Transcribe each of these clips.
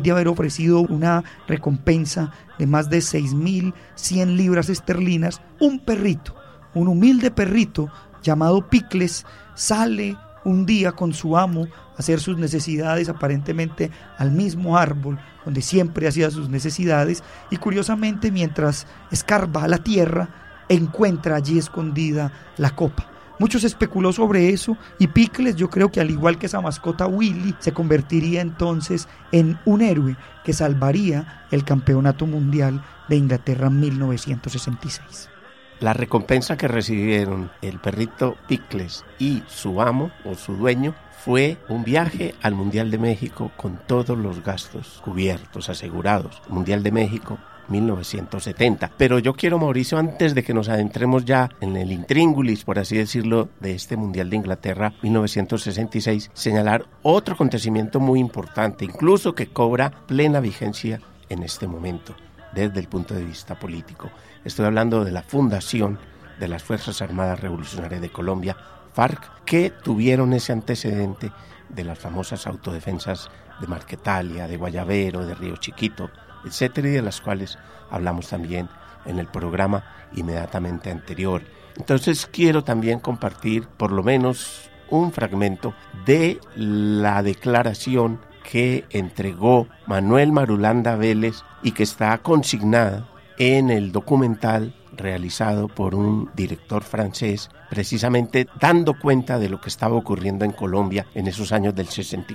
de haber ofrecido una recompensa de más de 6.100 libras esterlinas, un perrito, un humilde perrito llamado Picles, sale un día con su amo a hacer sus necesidades aparentemente al mismo árbol donde siempre hacía sus necesidades, y curiosamente mientras escarba la tierra encuentra allí escondida la copa. Mucho se especuló sobre eso y Picles, yo creo que al igual que esa mascota Willy, se convertiría entonces en un héroe que salvaría el campeonato mundial de Inglaterra en 1966. La recompensa que recibieron el perrito Picles y su amo o su dueño fue un viaje al Mundial de México con todos los gastos cubiertos, asegurados. Mundial de México 1970. Pero yo quiero, Mauricio, antes de que nos adentremos ya en el intríngulis, por así decirlo, de este Mundial de Inglaterra 1966, señalar otro acontecimiento muy importante, incluso que cobra plena vigencia en este momento, desde el punto de vista político. Estoy hablando de la fundación de las Fuerzas Armadas Revolucionarias de Colombia, FARC, que tuvieron ese antecedente de las famosas autodefensas de Marquetalia, de Guayavero, de Río Chiquito, etcétera, y de las cuales hablamos también en el programa inmediatamente anterior. Entonces quiero también compartir por lo menos un fragmento de la declaración que entregó Manuel Marulanda Vélez y que está consignada en el documental realizado por un director francés, precisamente dando cuenta de lo que estaba ocurriendo en Colombia en esos años del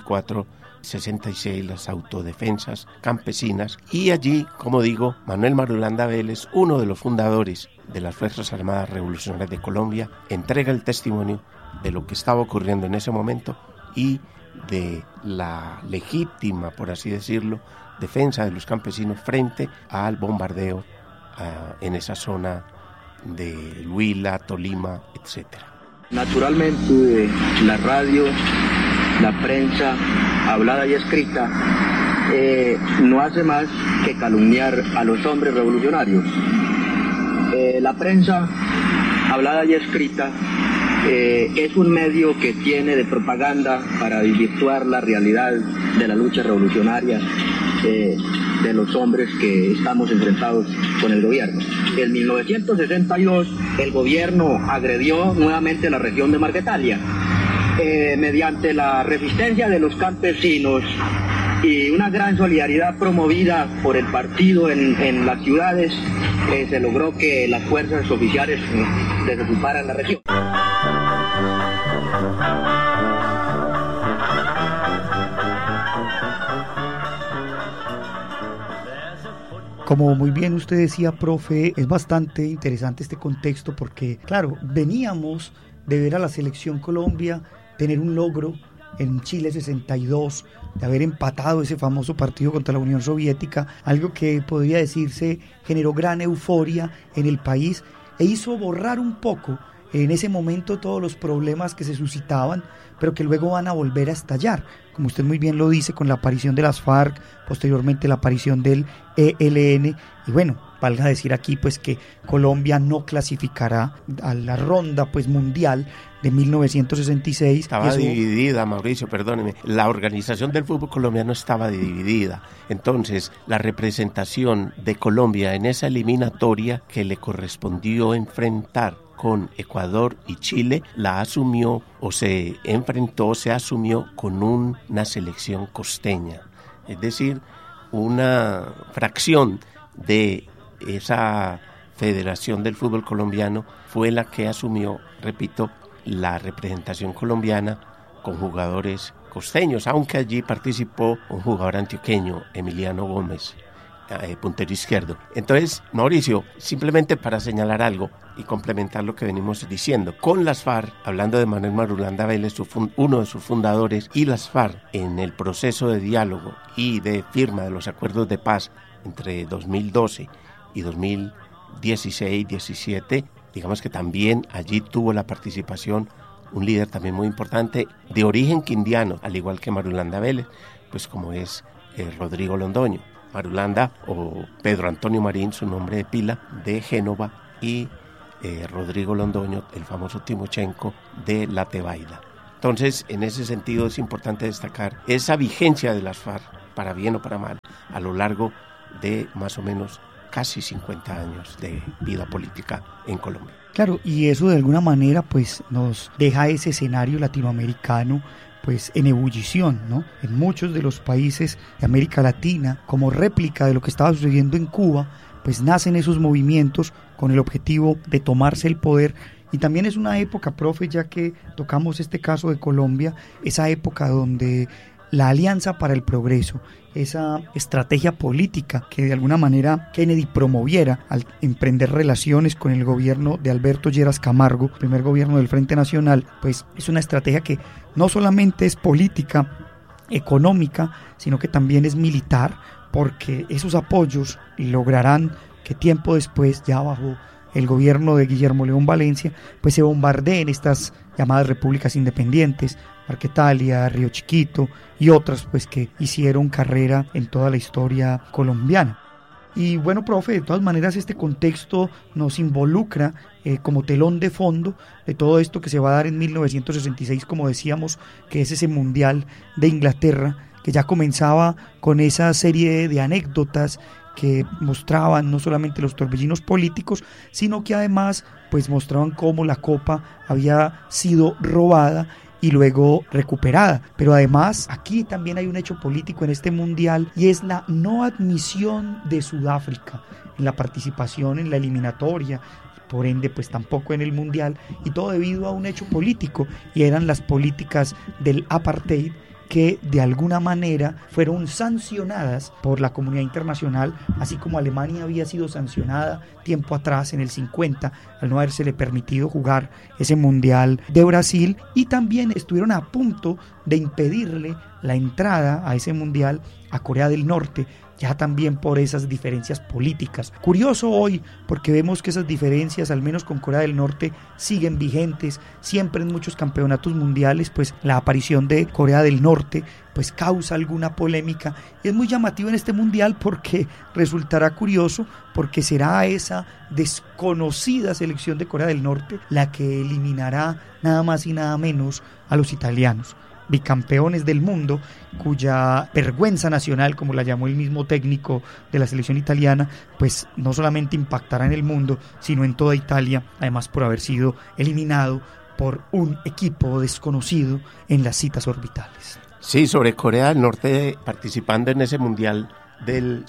64-66, las autodefensas campesinas. Y allí, como digo, Manuel Marulanda Vélez, uno de los fundadores de las Fuerzas Armadas Revolucionarias de Colombia, entrega el testimonio de lo que estaba ocurriendo en ese momento y de la legítima, por así decirlo, defensa de los campesinos frente al bombardeo en esa zona de Huila, Tolima, etcétera. Naturalmente, la radio, la prensa, hablada y escrita, no hace más que calumniar a los hombres revolucionarios. La prensa, hablada y escrita, es un medio que tiene de propaganda para desvirtuar la realidad de la lucha revolucionaria de los hombres que estamos enfrentados con el gobierno. En 1962 el gobierno agredió nuevamente la región de Marquetalia mediante la resistencia de los campesinos y una gran solidaridad promovida por el partido en las ciudades. Se logró que las fuerzas oficiales desocuparan la región. Como muy bien usted decía, profe, es bastante interesante este contexto porque, claro, veníamos de ver a la selección Colombia tener un logro en Chile 62, de haber empatado ese famoso partido contra la Unión Soviética, algo que podría decirse generó gran euforia en el país e hizo borrar un poco en ese momento todos los problemas que se suscitaban, pero que luego van a volver a estallar, como usted muy bien lo dice, con la aparición de las FARC, posteriormente la aparición del ELN, y bueno, valga decir aquí pues que Colombia no clasificará a la ronda pues mundial de 1966. Estaba dividida, Mauricio, perdóneme, la organización del fútbol colombiano estaba dividida, entonces la representación de Colombia en esa eliminatoria que le correspondió enfrentar con Ecuador y Chile, la asumió o se asumió con una selección costeña, es decir, una fracción de esa Federación del Fútbol Colombiano fue la que asumió, repito, la representación colombiana con jugadores costeños, aunque allí participó un jugador antioqueño, Emiliano Gómez, puntero izquierdo. Entonces, Mauricio, simplemente para señalar algo y complementar lo que venimos diciendo, con las FARC, hablando de Manuel Marulanda Vélez, uno de sus fundadores, y las FARC en el proceso de diálogo y de firma de los acuerdos de paz entre 2012 y 2016-17, digamos que también allí tuvo la participación un líder también muy importante de origen quindiano, al igual que Marulanda Vélez, pues como es Rodrigo Londoño. Marulanda o Pedro Antonio Marín, su nombre de pila, de Génova, y Rodrigo Londoño, el famoso Timochenko, de La Tebaida. Entonces, en ese sentido es importante destacar esa vigencia de las FARC para bien o para mal, a lo largo de más o menos casi 50 años de vida política en Colombia. Claro, y eso de alguna manera pues nos deja ese escenario latinoamericano pues en ebullición, ¿no? En muchos de los países de América Latina, como réplica de lo que estaba sucediendo en Cuba, pues nacen esos movimientos con el objetivo de tomarse el poder. Y también es una época, profe, ya que tocamos este caso de Colombia, esa época donde la Alianza para el Progreso, esa estrategia política que de alguna manera Kennedy promoviera al emprender relaciones con el gobierno de Alberto Lleras Camargo, primer gobierno del Frente Nacional, pues es una estrategia que no solamente es política, económica, sino que también es militar, porque esos apoyos lograrán que tiempo después, ya bajo el gobierno de Guillermo León Valencia, pues se bombardeen estas llamadas repúblicas independientes, Marquetalia, Río Chiquito y otras pues que hicieron carrera en toda la historia colombiana. Y bueno, profe, de todas maneras este contexto nos involucra como telón de fondo de todo esto que se va a dar en 1966, como decíamos, que es ese Mundial de Inglaterra, que ya comenzaba con esa serie de anécdotas que mostraban no solamente los torbellinos políticos, sino que además pues mostraban cómo la copa había sido robada y luego recuperada. Pero además aquí también hay un hecho político en este mundial, y es la no admisión de Sudáfrica en la participación en la eliminatoria, por ende pues tampoco en el mundial, y todo debido a un hecho político, y eran las políticas del apartheid, que de alguna manera fueron sancionadas por la comunidad internacional, así como Alemania había sido sancionada tiempo atrás en el 50 al no habérsele permitido jugar ese Mundial de Brasil, y también estuvieron a punto de impedirle la entrada a ese Mundial a Corea del Norte, ya también por esas diferencias políticas. Curioso hoy, porque vemos que esas diferencias, al menos con Corea del Norte, siguen vigentes. Siempre en muchos campeonatos mundiales, pues la aparición de Corea del Norte pues causa alguna polémica. Y es muy llamativo en este mundial porque resultará curioso, porque será esa desconocida selección de Corea del Norte la que eliminará nada más y nada menos a los italianos, bicampeones del mundo, cuya vergüenza nacional, como la llamó el mismo técnico de la selección italiana, pues no solamente impactará en el mundo, sino en toda Italia, además por haber sido eliminado por un equipo desconocido en las citas orbitales. Sí, sobre Corea del Norte participando en ese mundial del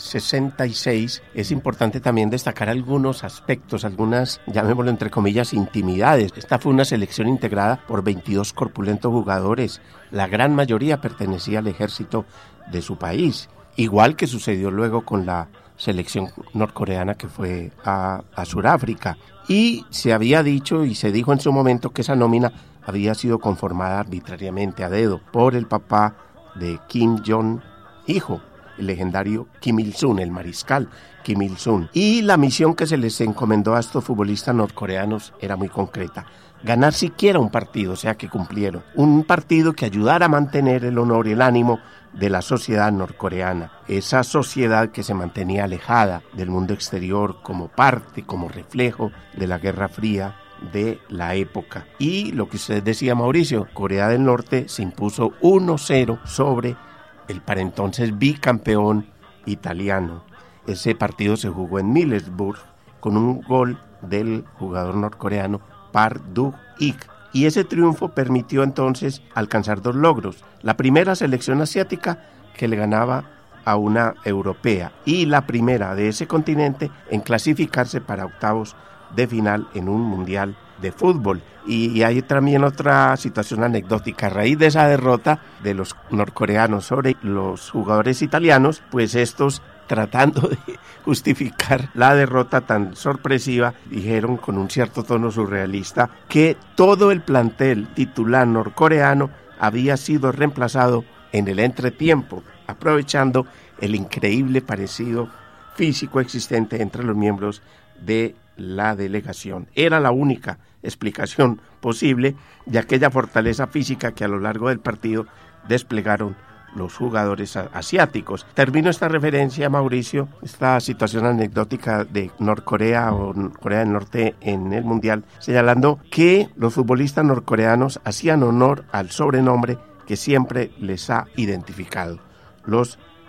66, es importante también destacar algunos aspectos, algunas, llamémoslo entre comillas, intimidades. Esta fue una selección integrada por 22 corpulentos jugadores, la gran mayoría pertenecía al ejército de su país, igual que sucedió luego con la selección norcoreana que fue a Sudáfrica. Y se había dicho y se dijo en su momento que esa nómina había sido conformada arbitrariamente a dedo por el papá de Kim Jong, hijo, el legendario Kim Il-sung, el mariscal Kim Il-sung. Y la misión que se les encomendó a estos futbolistas norcoreanos era muy concreta: ganar siquiera un partido, o sea que cumplieron. Un partido que ayudara a mantener el honor y el ánimo de la sociedad norcoreana. Esa sociedad que se mantenía alejada del mundo exterior como parte, como reflejo de la Guerra Fría de la época. Y lo que usted decía, Mauricio, Corea del Norte se impuso 1-0 sobre el para entonces bicampeón italiano. Ese partido se jugó en Middlesbrough con un gol del jugador norcoreano Park Do-ik. Y ese triunfo permitió entonces alcanzar dos logros: la primera selección asiática que le ganaba a una europea, y la primera de ese continente en clasificarse para octavos de final en un mundial de fútbol. Y hay también otra situación anecdótica: a raíz de esa derrota de los norcoreanos sobre los jugadores italianos, pues estos, tratando de justificar la derrota tan sorpresiva, dijeron con un cierto tono surrealista que todo el plantel titular norcoreano había sido reemplazado en el entretiempo, aprovechando el increíble parecido físico existente entre los miembros de la delegación. Era la única explicación posible de aquella fortaleza física que a lo largo del partido desplegaron los jugadores asiáticos. Termino esta referencia, Mauricio, esta situación anecdótica de Norcorea o Corea del Norte en el Mundial, señalando que los futbolistas norcoreanos hacían honor al sobrenombre que siempre les ha identificado: los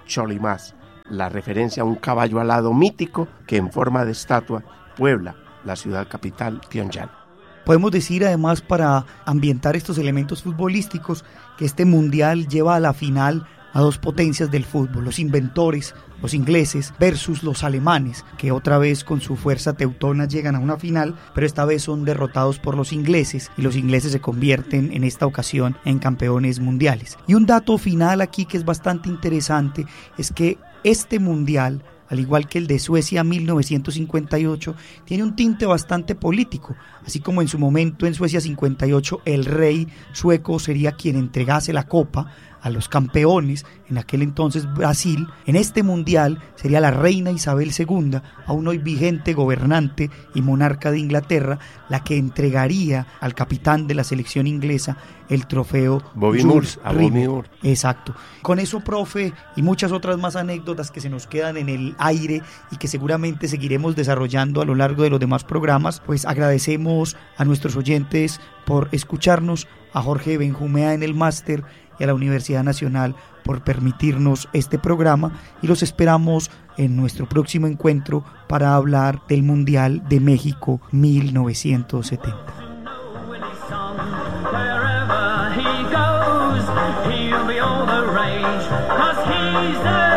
Cholimás, la referencia a un caballo alado mítico que en forma de estatua puebla la ciudad capital, Pyongyang. Podemos decir además, para ambientar estos elementos futbolísticos, que este mundial lleva a la final a dos potencias del fútbol, los inventores, los ingleses versus los alemanes, que otra vez con su fuerza teutona llegan a una final, pero esta vez son derrotados por los ingleses y los ingleses se convierten en esta ocasión en campeones mundiales. Y un dato final aquí que es bastante interesante es que este mundial, al igual que el de Suecia 1958, tiene un tinte bastante político, así como en su momento en Suecia 58 el rey sueco sería quien entregase la copa a los campeones, en aquel entonces Brasil. En este mundial sería la reina Isabel II, aún hoy vigente gobernante y monarca de Inglaterra, la que entregaría al capitán de la selección inglesa el trofeo Bobby Moore. Exacto. Con eso, profe, y muchas otras más anécdotas que se nos quedan en el aire y que seguramente seguiremos desarrollando a lo largo de los demás programas, pues agradecemos a nuestros oyentes por escucharnos, a Jorge Benjumea en el máster y a la Universidad Nacional por permitirnos este programa, y los esperamos en nuestro próximo encuentro para hablar del Mundial de México 1970. He'll be all the rage, 'cause he's the